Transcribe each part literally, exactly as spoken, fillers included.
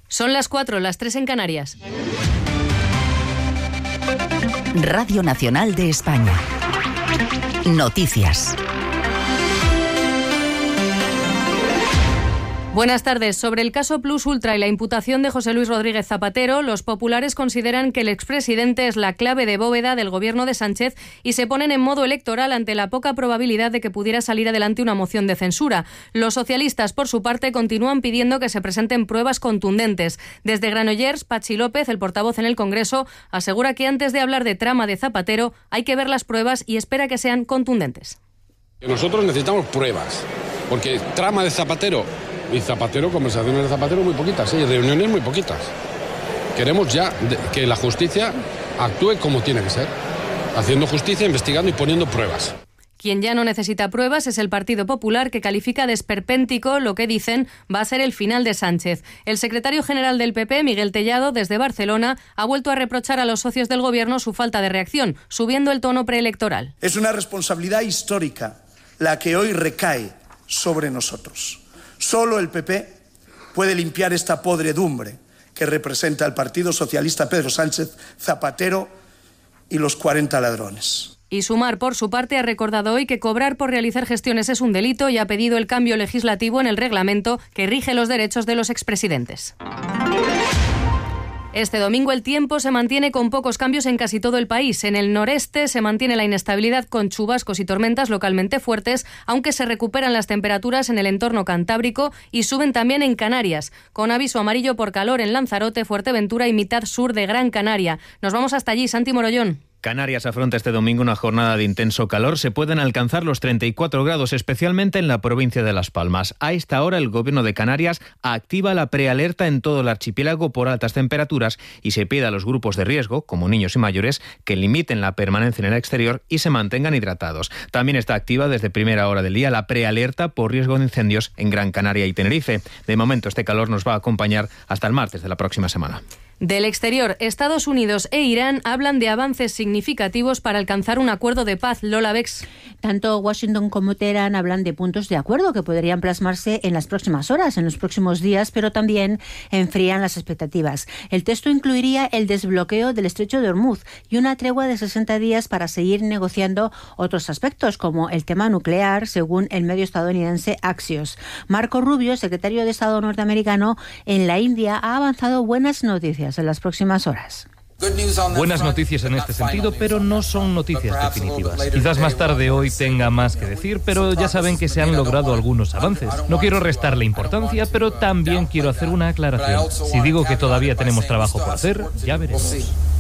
Son las cuatro, las tres en Canarias. Radio Nacional de España. Noticias. Buenas tardes. Sobre el caso Plus Ultra y la imputación de José Luis Rodríguez Zapatero, los populares consideran que el expresidente es la clave de bóveda del gobierno de Sánchez y se ponen en modo electoral ante la poca probabilidad de que pudiera salir adelante una moción de censura. Los socialistas, por su parte, continúan pidiendo que se presenten pruebas contundentes. Desde Granollers, Patxi López, el portavoz en el Congreso, asegura que antes de hablar de trama de Zapatero hay que ver las pruebas y espera que sean contundentes. Nosotros necesitamos pruebas, porque trama de Zapatero... Y Zapatero, conversaciones de Zapatero muy poquitas, y reuniones muy poquitas. Queremos ya que la justicia actúe como tiene que ser, haciendo justicia, investigando y poniendo pruebas. Quien ya no necesita pruebas es el Partido Popular, que califica de esperpéntico lo que dicen va a ser el final de Sánchez. El secretario general del P P, Miguel Tellado, desde Barcelona, ha vuelto a reprochar a los socios del Gobierno su falta de reacción, subiendo el tono preelectoral. Es una responsabilidad histórica la que hoy recae sobre nosotros. Solo el P P puede limpiar esta podredumbre que representa el Partido Socialista Pedro Sánchez, Zapatero y los cuarenta ladrones. Y Sumar, por su parte, ha recordado hoy que cobrar por realizar gestiones es un delito y ha pedido el cambio legislativo en el reglamento que rige los derechos de los expresidentes. Este domingo el tiempo se mantiene con pocos cambios en casi todo el país. En el noreste se mantiene la inestabilidad con chubascos y tormentas localmente fuertes, aunque se recuperan las temperaturas en el entorno cantábrico y suben también en Canarias, con aviso amarillo por calor en Lanzarote, Fuerteventura y mitad sur de Gran Canaria. Nos vamos hasta allí, Santi Morollón. Canarias afronta este domingo una jornada de intenso calor. Se pueden alcanzar los treinta y cuatro grados, especialmente en la provincia de Las Palmas. A esta hora, el Gobierno de Canarias activa la prealerta en todo el archipiélago por altas temperaturas y se pide a los grupos de riesgo, como niños y mayores, que limiten la permanencia en el exterior y se mantengan hidratados. También está activa desde primera hora del día la prealerta por riesgo de incendios en Gran Canaria y Tenerife. De momento, este calor nos va a acompañar hasta el martes de la próxima semana. Del exterior, Estados Unidos e Irán hablan de avances significativos para alcanzar un acuerdo de paz. Lola Bex. Tanto Washington como Teherán hablan de puntos de acuerdo que podrían plasmarse en las próximas horas, en los próximos días, pero también enfrían las expectativas. El texto incluiría el desbloqueo del estrecho de Hormuz y una tregua de sesenta días para seguir negociando otros aspectos, como el tema nuclear, según el medio estadounidense Axios. Marco Rubio, secretario de Estado norteamericano en la India, ha avanzado buenas noticias en las próximas horas. Buenas noticias en este sentido, pero no son noticias definitivas. Quizás más tarde hoy tenga más que decir, pero ya saben que se han logrado algunos avances. No quiero restarle importancia, pero también quiero hacer una aclaración. Si digo que todavía tenemos trabajo por hacer, ya veremos.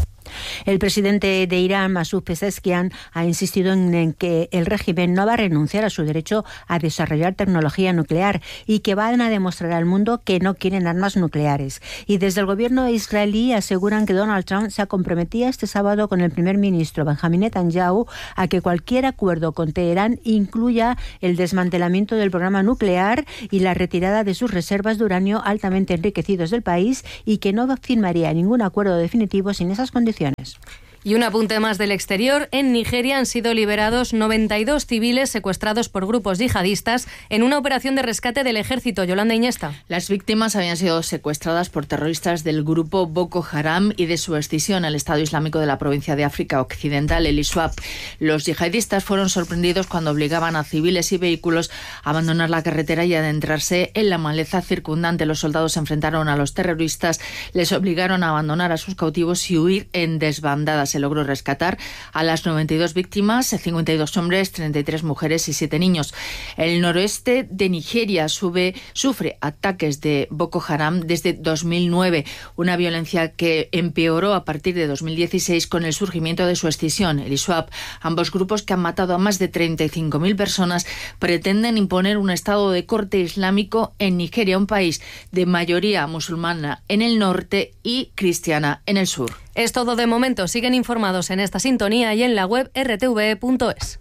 El presidente de Irán, Masoud Pezeshkian, ha insistido en, en que el régimen no va a renunciar a su derecho a desarrollar tecnología nuclear y que van a demostrar al mundo que no quieren armas nucleares. Y desde el gobierno israelí aseguran que Donald Trump se comprometía este sábado con el primer ministro Benjamin Netanyahu a que cualquier acuerdo con Teherán incluya el desmantelamiento del programa nuclear y la retirada de sus reservas de uranio altamente enriquecidos del país y que no firmaría ningún acuerdo definitivo sin esas condiciones. Y un apunte más del exterior. En Nigeria han sido liberados noventa y dos civiles secuestrados por grupos yihadistas en una operación de rescate del ejército. Yolanda Iñesta. Las víctimas habían sido secuestradas por terroristas del grupo Boko Haram y de su escisión al Estado Islámico de la provincia de África Occidental, el ISWAP. Los yihadistas fueron sorprendidos cuando obligaban a civiles y vehículos a abandonar la carretera y adentrarse en la maleza circundante. Los soldados se enfrentaron a los terroristas, les obligaron a abandonar a sus cautivos y huir en desbandadas. Se logró rescatar a las noventa y dos víctimas, cincuenta y dos hombres, treinta y tres mujeres y siete niños. El noroeste de Nigeria sube, sufre ataques de Boko Haram desde dos mil nueve, una violencia que empeoró a partir de dos mil dieciséis con el surgimiento de su escisión, el ISWAP. Ambos grupos, que han matado a más de treinta y cinco mil personas, pretenden imponer un estado de corte islámico en Nigeria, un país de mayoría musulmana en el norte y cristiana en el sur. Es todo de momento. Siguen informados en esta sintonía y en la web erre te ve punto es.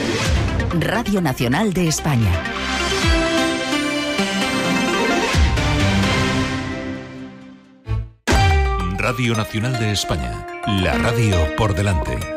Radio Nacional de España. Radio Nacional de España. La radio por delante.